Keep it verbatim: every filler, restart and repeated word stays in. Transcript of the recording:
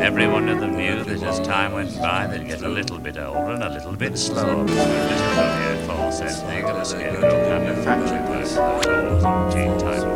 everyone of them knew that as time went by, they'd get a little bit older and a little bit slower. Little Romeo falsetto thing and a scarecrow kind of factory work, those old teen type